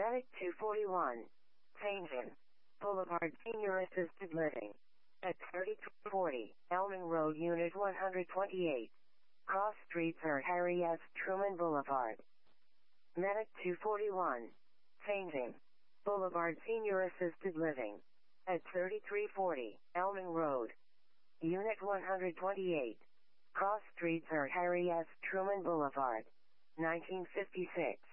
Medic 241. Changing. Boulevard Senior Assisted Living. At 3340, Elming Road, Unit 128. Cross streets are Harry S. Truman Boulevard. Medic 241. Changing. Boulevard Senior Assisted Living. At 3340, Elming Road. Unit 128. Cross streets are Harry S. Truman Boulevard. 1956.